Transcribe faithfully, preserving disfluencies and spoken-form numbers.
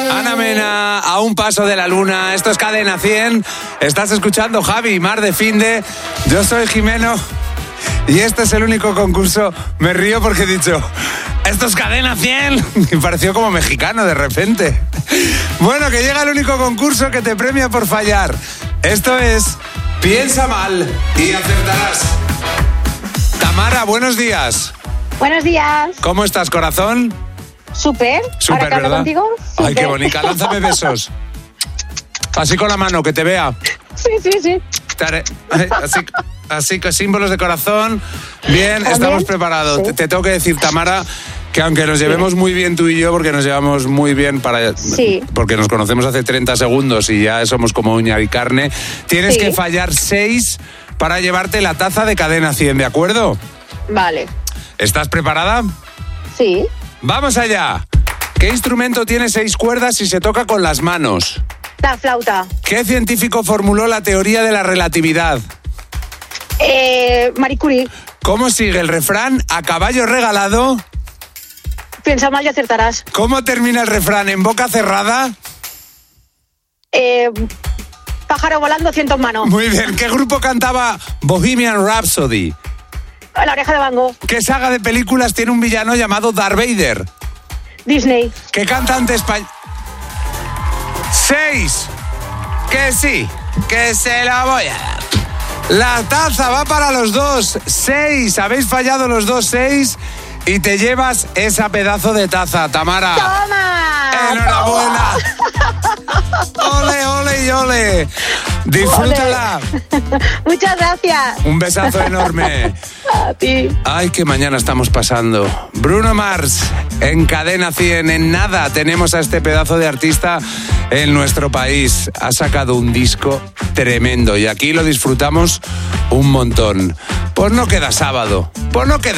Ana Mena, a un paso de la luna. Esto es Cadena cien. Estás escuchando Javi y Mar de Finde. Yo soy Jimeno. Y este es el único concurso. Me río porque he dicho, esto es Cadena cien. Y pareció como mexicano de repente. Bueno, que llega el único concurso que te premia por fallar. Esto es Piensa Mal y Acertarás. Tamara, buenos días. Buenos días. ¿Cómo estás, corazón? Súper. Súper, Ahora que hablo ¿verdad? contigo. Ay, súper. qué bonita. Lánzame besos. Así con la mano, que te vea. Sí, sí, sí. Tare- Así, así que símbolos de corazón. Bien, ¿También? estamos preparados. Sí. Te, te tengo que decir, Tamara, que aunque nos llevemos muy bien tú y yo, porque nos llevamos muy bien para, Sí. porque nos conocemos hace treinta segundos y ya somos como uña y carne, tienes Sí. que fallar seis para llevarte la taza de Cadena cien, ¿de acuerdo? Vale. ¿Estás preparada? Sí. ¡Vamos allá! ¿Qué instrumento tiene seis cuerdas y se toca con las manos? La flauta. ¿Qué científico formuló la teoría de la relatividad? Eh, Marie Curie. ¿Cómo sigue el refrán? A caballo regalado. Piensa mal y acertarás. ¿Cómo termina el refrán? ¿En boca cerrada? Eh, pájaro volando, ciento en mano. Muy bien. ¿Qué grupo cantaba Bohemian Rhapsody? La oreja de Van Gogh. ¿Qué saga de películas tiene un villano llamado Darth Vader? Disney. ¿Qué cantante español? Seis. Que sí, que se la voy a dar. La taza va para los dos. Seis. Habéis fallado los dos, seis. Y te llevas esa pedazo de taza, Tamara. ¡Toma! ¡Enhorabuena! ¡Ole, ole y ole! ¡Disfrútala! Muchas gracias. Un besazo enorme. A ti. Ay, qué mañana estamos pasando. Bruno Mars, en Cadena cien. En nada tenemos a este pedazo de artista en nuestro país. Ha sacado un disco tremendo y aquí lo disfrutamos un montón. Pues no queda sábado. Pues no queda